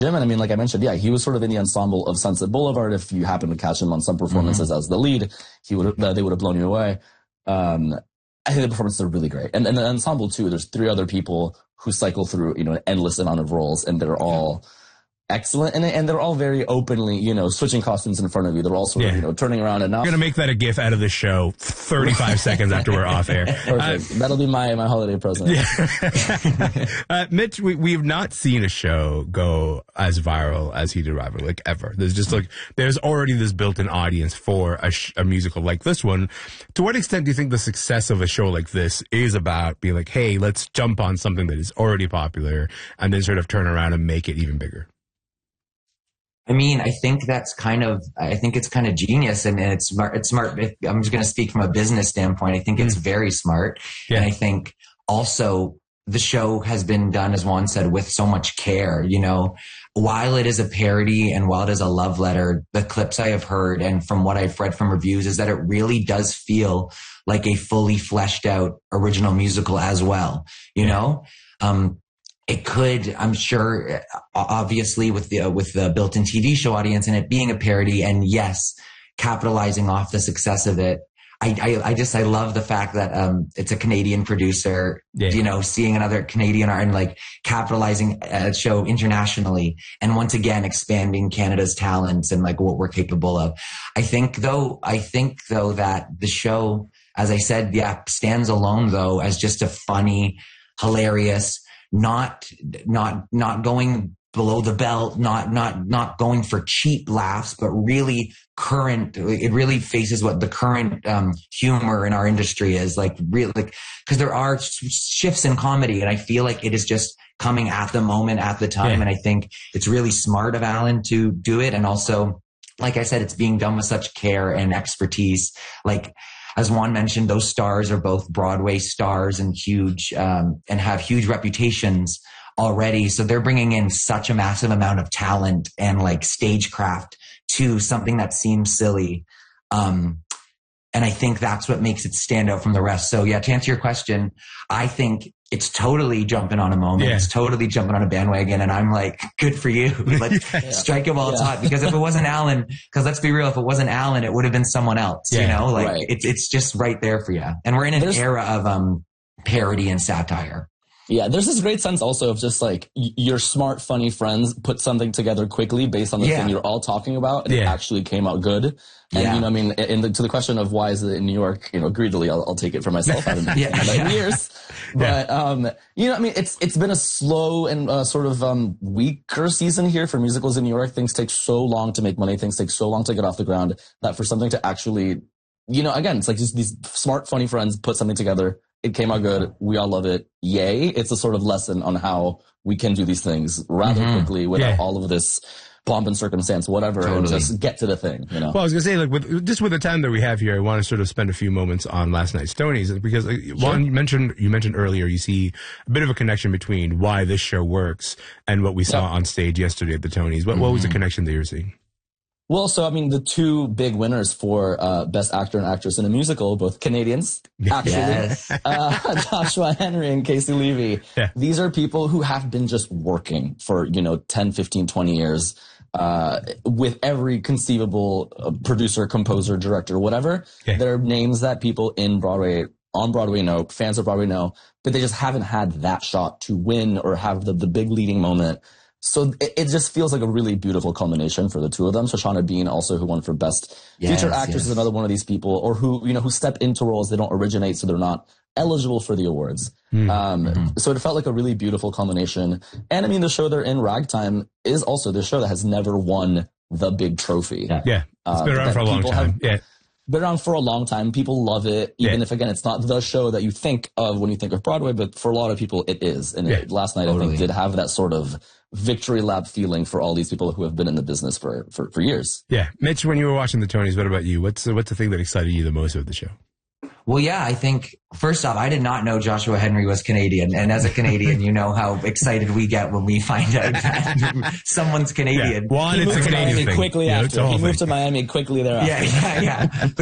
Jim, and I mean, like I mentioned, yeah, he was sort of in the ensemble of Sunset Boulevard. If you happen to catch him on some performances as the lead, they would have blown you away. I think the performances are really great. And the ensemble too, there's 3 other people who cycle through, an endless amount of roles, and they're all excellent. And they're all very openly, switching costumes in front of you. They're all sort of, turning around and now. We're going to make that a GIF out of this show 35 seconds after we're off air. Perfect. That'll be my holiday present. Yeah. Mitch, we've not seen a show go as viral as Heated Rivalry, like ever. There's just there's already this built-in audience for a musical like this one. To what extent do you think the success of a show like this is about being like, hey, let's jump on something that is already popular and then sort of turn around and make it even bigger? I mean, I think it's kind of genius, and it's smart. I'm just going to speak from a business standpoint. I think it's very smart. Yeah. And I think also the show has been done, as Juan said, with so much care, while it is a parody and while it is a love letter, the clips I have heard and from what I've read from reviews is that it really does feel like a fully fleshed out original musical as well, It could, I'm sure, obviously with the built-in TV show audience and it being a parody, and yes, capitalizing off the success of it. I love the fact that it's a Canadian producer, seeing another Canadian art and like capitalizing a show internationally, and once again expanding Canada's talents and like what we're capable of. I think though that the show, as I said, stands alone though as just a funny, hilarious, not going below the belt, not going for cheap laughs, but really current. It really faces what the current humor in our industry is like. Really, because there are shifts in comedy, and I feel like it is just coming at the moment, at the time. And I think it's really smart of Alan to do it, and also, like I said, it's being done with such care and expertise. Like, as Juan mentioned, those stars are both Broadway stars and huge, and have huge reputations already. So they're bringing in such a massive amount of talent and like stagecraft to something that seems silly. And I think that's what makes it stand out from the rest. So yeah, to answer your question, I think it's totally jumping on a moment. Yeah. It's totally jumping on a bandwagon. And I'm like, good for you. Let's strike it while it's hot. Because if it wasn't Alan, because let's be real, if it wasn't Alan, it would have been someone else, it's just right there for you. And we're in an era of parody and satire. Yeah, there's this great sense also of just like your smart, funny friends put something together quickly based on the thing you're all talking about, and it actually came out good. And to the question of why is it in New York, greedily, I'll take it for myself. I haven't been in years, but it's been a slow and sort of weaker season here for musicals in New York. Things take so long to make money. Things take so long to get off the ground that for something to actually, again, it's like just these smart, funny friends put something together. It came out good. We all love it. Yay. It's a sort of lesson on how we can do these things rather quickly without all of this pomp and circumstance, whatever, and just get to the thing, Well, I was going to say, like, with the time that we have here, I want to sort of spend a few moments on last night's Tonys, because Juan, you mentioned earlier, you see a bit of a connection between why this show works and what we saw on stage yesterday at the Tonys. What was the connection that you're seeing? Well, so, the 2 big winners for Best Actor and Actress in a Musical, both Canadians, actually, Joshua Henry and Casey Levy. Yeah. These are people who have been just working for, 10, 15, 20 years with every conceivable producer, composer, director, whatever. Yeah. They're names that people on Broadway know, fans of Broadway know, but they just haven't had that shot to win or have the big leading moment. So it just feels like a really beautiful culmination for the 2 of them. Shoshana Bean, also who won for Best Featured Actress, is another one of these people, or who step into roles they don't originate, so they're not eligible for the awards. So it felt like a really beautiful culmination. And the show they're in, Ragtime, is also the show that has never won the big trophy. Yeah, it's been around for a long time. Been around for a long time. People love it, even if, again, it's not the show that you think of when you think of Broadway, but for a lot of people it is. And last night, I think, did have that sort of victory lap feeling for all these people who have been in the business for years. Yeah. Mitch, when you were watching the Tonys, what about you? What's the thing that excited you the most about the show? Well, yeah, I think, first off, I did not know Joshua Henry was Canadian. And as a Canadian, you know how excited we get when we find out that someone's Canadian. One, it's a Canadian thing. Quickly after. He moved to Miami quickly thereafter. Yeah.